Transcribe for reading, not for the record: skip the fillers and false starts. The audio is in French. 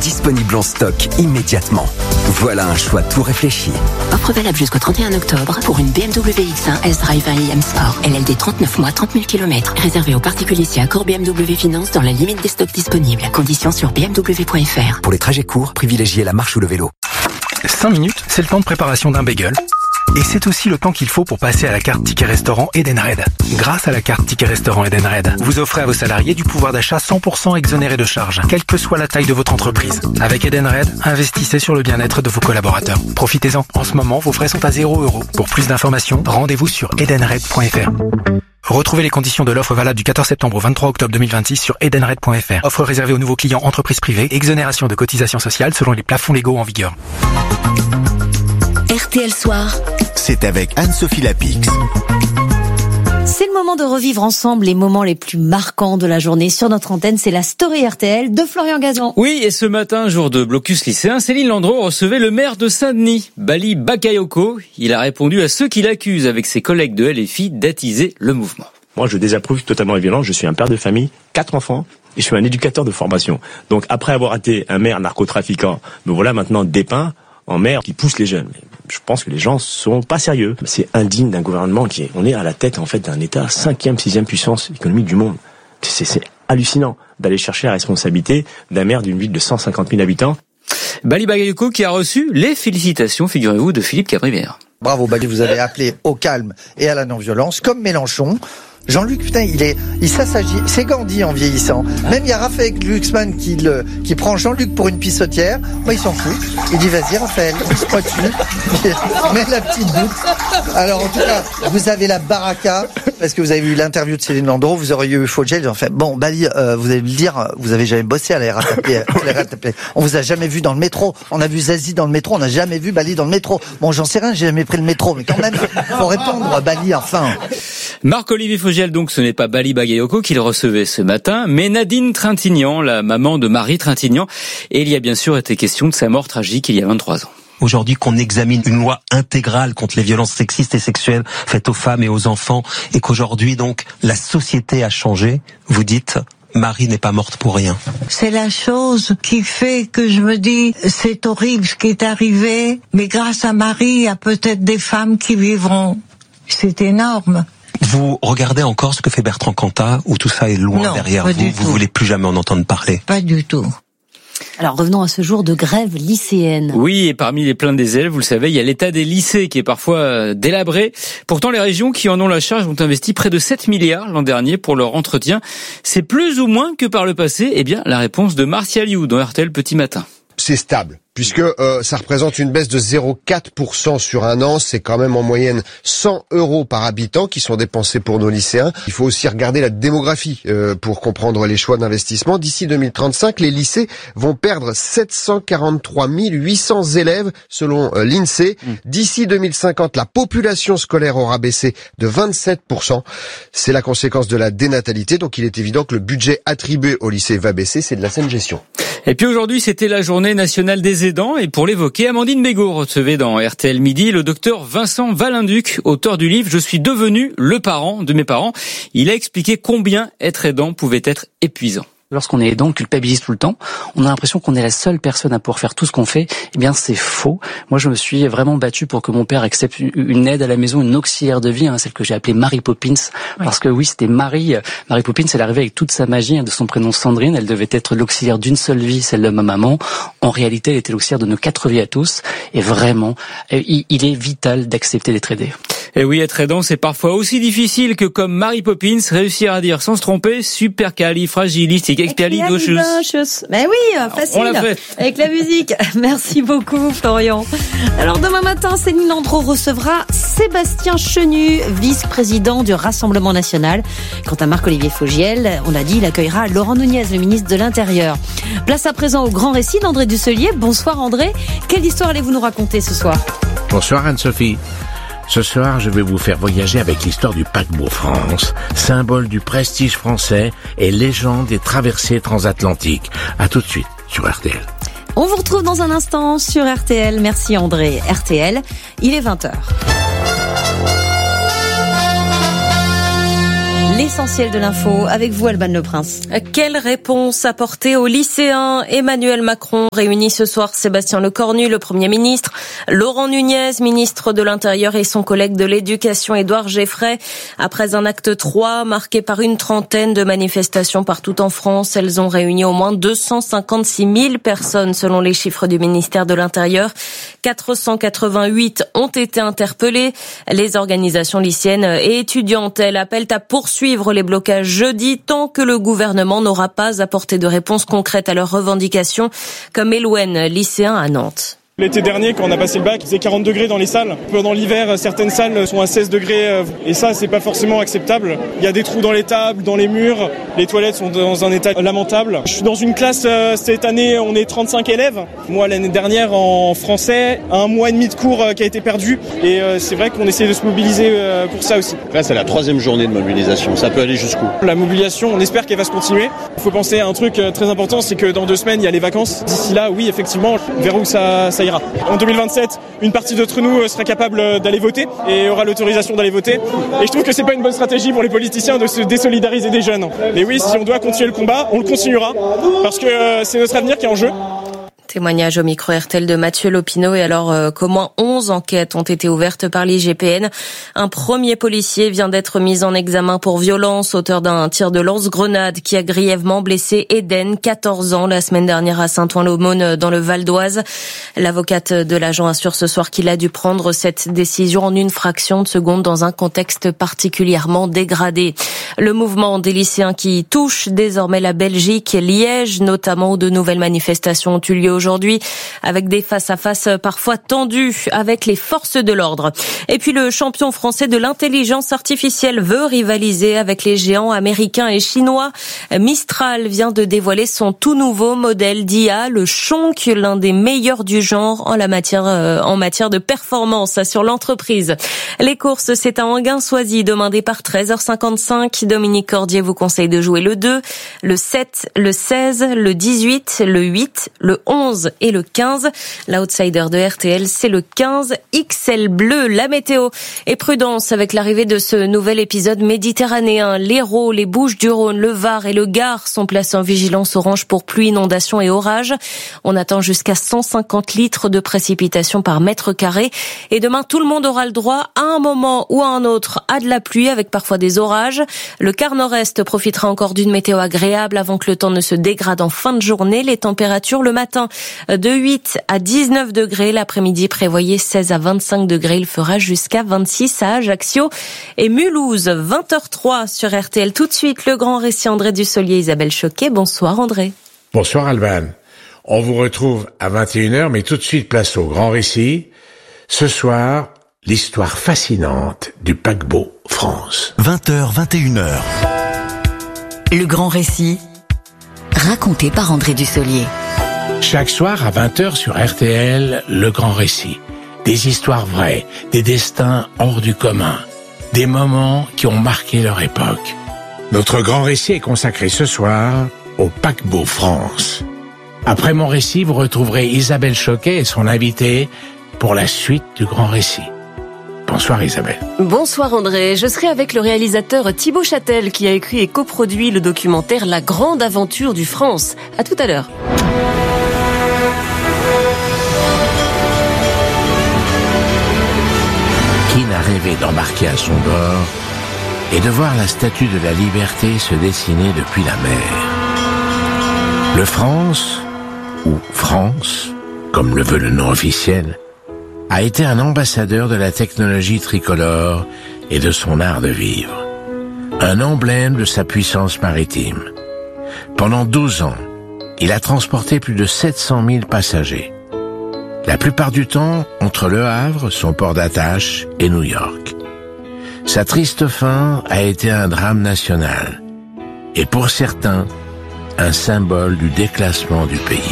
disponible en stock immédiatement. Voilà un choix tout réfléchi. Offre valable jusqu'au 31 octobre pour une BMW X1 S-Drive 1 IM Sport. LLD 39 mois, 30 000 km. Réservé aux particuliers si accord BMW Finance dans la limite des stocks disponibles. Conditions sur bmw.fr. Pour les trajets courts, privilégiez la marche ou le vélo. 5 minutes, c'est le temps de préparation d'un bagel. Et c'est aussi le temps qu'il faut pour passer à la carte Ticket Restaurant Edenred. Grâce à la carte Ticket Restaurant Edenred, vous offrez à vos salariés du pouvoir d'achat 100% exonéré de charges, quelle que soit la taille de votre entreprise. Avec Edenred, investissez sur le bien-être de vos collaborateurs. Profitez-en. En ce moment, vos frais sont à 0 €. Pour plus d'informations, rendez-vous sur edenred.fr. Retrouvez les conditions de l'offre valable du 14 septembre au 23 octobre 2026 sur edenred.fr. Offre réservée aux nouveaux clients entreprises privées. Exonération de cotisations sociales selon les plafonds légaux en vigueur. RTL Soir. C'est avec Anne-Sophie Lapix. C'est le moment de revivre ensemble les moments les plus marquants de la journée. Sur notre antenne, c'est la Story RTL de Florian Gazan. Oui, et ce matin, jour de blocus lycéen, Céline Landreau recevait le maire de Saint-Denis, Bali Bakayoko. Il a répondu à ceux qui l'accusent avec ses collègues de LFI d'attiser le mouvement. Moi, je désapprouve totalement les violences. Je suis un père de famille, 4 enfants, et je suis un éducateur de formation. Donc, après avoir été un maire narcotrafiquant, me voilà maintenant dépeint en maire qui pousse les jeunes. Je pense que les gens sont pas sérieux. C'est indigne d'un gouvernement on est à la tête, en fait, d'un État 5e, 6e puissance économique du monde. C'est hallucinant d'aller chercher la responsabilité d'un maire d'une ville de 150 000 habitants. Bali Bakayoko qui a reçu les félicitations, figurez-vous, de Philippe Cabrivière. Bravo Bali, vous avez appelé au calme et à la non-violence, comme Mélenchon. Jean-Luc, putain, il s'assagit. C'est Gandhi en vieillissant. Même il y a Raphaël Glucksmann qui prend Jean-Luc pour une pissotière. Moi, il s'en fout. Il dit, vas-y, Raphaël, pousse-moi dessus. Mets la petite boucle. Alors, en tout cas, vous avez la baraka, parce que vous avez vu l'interview de Céline Landreau, vous auriez eu Fogel, ils ont fait, bon, Bali, vous allez me dire, vous avez jamais bossé à la RATP. On vous a jamais vu dans le métro. On a vu Zazie dans le métro, on n'a jamais vu Bali dans le métro. Bon, j'en sais rien, j'ai jamais pris le métro, mais quand même, faut répondre, Bali, enfin. Marc-Olivier Fogiel, donc ce n'est pas Bali Bakayoko qu'il recevait ce matin, mais Nadine Trintignant, la maman de Marie Trintignant. Et il y a bien sûr été question de sa mort tragique il y a 23 ans. Aujourd'hui qu'on examine une loi intégrale contre les violences sexistes et sexuelles faites aux femmes et aux enfants, et qu'aujourd'hui donc la société a changé, vous dites... Marie n'est pas morte pour rien. C'est la chose qui fait que je me dis, c'est horrible ce qui est arrivé, mais grâce à Marie, il y a peut-être des femmes qui vivront. C'est énorme. Vous regardez encore ce que fait Bertrand Cantat, ou tout ça est loin derrière vous, vous voulez plus jamais en entendre parler? Pas du tout. Alors revenons à ce jour de grève lycéenne. Oui, et parmi les plaintes des élèves, vous le savez, il y a l'état des lycées qui est parfois délabré. Pourtant, les régions qui en ont la charge ont investi près de 7 milliards l'an dernier pour leur entretien. C'est plus ou moins que par le passé? Eh bien, la réponse de Martial You dans RTL Petit Matin. C'est stable, puisque ça représente une baisse de 0,4% sur un an. C'est quand même en moyenne 100 € par habitant qui sont dépensés pour nos lycéens. Il faut aussi regarder la démographie pour comprendre les choix d'investissement. D'ici 2035, les lycées vont perdre 743 800 élèves selon l'INSEE. D'ici 2050, la population scolaire aura baissé de 27%. C'est la conséquence de la dénatalité, donc il est évident que le budget attribué au lycée va baisser. C'est de la saine gestion. Et puis aujourd'hui, c'était la journée nationale des aidants. Et pour l'évoquer, Amandine Bégaud recevait dans RTL Midi le docteur Vincent Valinduc, auteur du livre « Je suis devenu le parent de mes parents ». Il a expliqué combien être aidant pouvait être épuisant. Lorsqu'on est aidant, on culpabilise tout le temps. On a l'impression qu'on est la seule personne à pouvoir faire tout ce qu'on fait. Eh bien, c'est faux. Moi, je me suis vraiment battu pour que mon père accepte une aide à la maison, une auxiliaire de vie, celle que j'ai appelée Mary Poppins. Oui. Parce que oui, c'était Mary Poppins, elle arrivait avec toute sa magie, de son prénom Sandrine. Elle devait être l'auxiliaire d'une seule vie, celle de ma maman. En réalité, elle était l'auxiliaire de nos 4 vies à tous. Et vraiment, il est vital d'accepter d'être aidé. Et oui, être aidant, c'est parfois aussi difficile que, comme Mary Poppins, réussir à dire sans se tromper supercalifragilisticexpialidocious. Mais oui, facile. On l'a fait. Avec la musique. Merci beaucoup, Florian. Alors, demain matin, Céline Landreau recevra Sébastien Chenu, vice-président du Rassemblement National. Quant à Marc-Olivier Fogiel, on l'a dit, il accueillera Laurent Nunez, le ministre de l'Intérieur. Place à présent au grand récit d'André Dusselier. Bonsoir André. Quelle histoire allez-vous nous raconter ce soir? Bonsoir Anne-Sophie. Ce soir, je vais vous faire voyager avec l'histoire du paquebot France, symbole du prestige français et légende des traversées transatlantiques. À tout de suite sur RTL. On vous retrouve dans un instant sur RTL. Merci André. RTL, il est 20h. l'essentiel de l'info avec vous, Alban Le Prince. Quelle réponse apporter aux lycéens? Emmanuel Macron réunit ce soir Sébastien Lecornu, le Premier ministre, Laurent Nunez, ministre de l'Intérieur, et son collègue de l'Éducation, Édouard Geffray. Après un acte 3 marqué par une trentaine de manifestations partout en France, elles ont réuni au moins 256 000 personnes selon les chiffres du ministère de l'Intérieur. 488 ont été interpellés. Les organisations lycéennes et étudiantes, elles, appellent à poursuivre les blocages jeudi tant que le gouvernement n'aura pas apporté de réponse concrète à leurs revendications, comme Elouen, lycéen à Nantes. L'été dernier, quand on a passé le bac, il faisait 40 degrés dans les salles. Pendant l'hiver, certaines salles sont à 16 degrés et ça, c'est pas forcément acceptable. Il y a des trous dans les tables, dans les murs. Les toilettes sont dans un état lamentable. Je suis dans une classe, cette année, on est 35 élèves. Moi, l'année dernière, en français, 1 mois et demi de cours qui a été perdu. Et c'est vrai qu'on essaie de se mobiliser pour ça aussi. Là, c'est la 3e journée de mobilisation. Ça peut aller jusqu'où? La mobilisation, on espère qu'elle va se continuer. Il faut penser à un truc très important, c'est que dans 2 semaines, il y a les vacances. D'ici là, oui, effectivement, vers où ça ira. En 2027, une partie d'entre nous sera capable d'aller voter et aura l'autorisation d'aller voter. Et je trouve que c'est pas une bonne stratégie pour les politiciens de se désolidariser des jeunes. Mais oui, si on doit continuer le combat, on le continuera parce que c'est notre avenir qui est en jeu. Témoignage au micro RTL de Mathieu Lopineau. Et alors qu'au moins 11 enquêtes ont été ouvertes par l'IGPN. Un premier policier vient d'être mis en examen pour violence, auteur d'un tir de lance-grenade qui a grièvement blessé Eden, 14 ans, la semaine dernière à Saint-Ouen-l'Aumône dans le Val d'Oise. L'avocate de l'agent assure ce soir qu'il a dû prendre cette décision en une fraction de seconde dans un contexte particulièrement dégradé. Le mouvement des lycéens qui touche désormais la Belgique, Liège notamment, où de nouvelles manifestations ont eu lieu aujourd'hui, avec des face-à-face parfois tendus avec les forces de l'ordre. Et puis le champion français de l'intelligence artificielle veut rivaliser avec les géants américains et chinois. Mistral vient de dévoiler son tout nouveau modèle d'IA, le Chonk, l'un des meilleurs du genre en matière de performance sur l'entreprise. Les courses, c'est à Enghien-Soisy demain départ 13h55. Dominique Cordier vous conseille de jouer le 2, le 7, le 16, le 18, le 8, le 11 et le 15. L'outsider de RTL, c'est le 15 XL bleu. La météo et prudence avec l'arrivée de ce nouvel épisode méditerranéen. L'Hérault, les Bouches-du-Rhône, le Var et le Gard sont placés en vigilance orange pour pluie, inondations et orages. On attend jusqu'à 150 litres de précipitations par mètre carré. Et demain, tout le monde aura le droit à un moment ou à un autre à de la pluie avec parfois des orages. Le quart nord-est profitera encore d'une météo agréable avant que le temps ne se dégrade en fin de journée. Les températures le matin de 8 à 19 degrés. L'après-midi, prévoyez 16 à 25 degrés. Il fera jusqu'à 26 à Ajaccio et Mulhouse. 20h03 sur RTL. Tout de suite, le grand récit André Dussolier, Isabelle Choquet. Bonsoir André. Bonsoir Alban. On vous retrouve à 21h, mais tout de suite place au grand récit. Ce soir, l'histoire fascinante du paquebot France. 20h, 21h. Le grand récit, raconté par André Dussolier. Chaque soir à 20h sur RTL, le grand récit. Des histoires vraies, des destins hors du commun, des moments qui ont marqué leur époque. Notre grand récit est consacré ce soir au paquebot France. Après mon récit, vous retrouverez Isabelle Choquet et son invité pour la suite du grand récit. Bonsoir Isabelle. Bonsoir André, je serai avec le réalisateur Thibaut Châtel qui a écrit et coproduit le documentaire La Grande Aventure du France. À tout à l'heure. Qui n'a rêvé d'embarquer à son bord et de voir la statue de la liberté se dessiner depuis la mer? Le France, ou France, comme le veut le nom officiel, a été un ambassadeur de la technologie tricolore et de son art de vivre. Un emblème de sa puissance maritime. Pendant 12 ans, il a transporté plus de 700 000 passagers. La plupart du temps, entre Le Havre, son port d'attache, et New York. Sa triste fin a été un drame national. Et pour certains, un symbole du déclassement du pays.